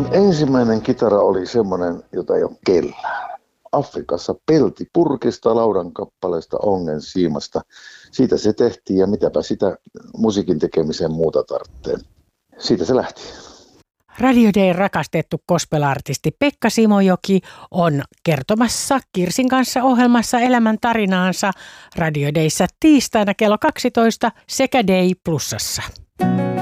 Mun ensimmäinen kitara oli semmoinen, jota ei ole kellään. Afrikassa peltipurkista, laudan kappaleesta, ongen siimasta. Siitä se tehtiin ja mitäpä sitä musiikin tekemiseen muuta tarvitsee. Siitä se lähti. Radio Dayn rakastettu gospel-artisti Pekka Simojoki on kertomassa Kirsin kanssa ohjelmassa elämän tarinaansa Radio Dayssä tiistaina kello 12 sekä Day Plusassa.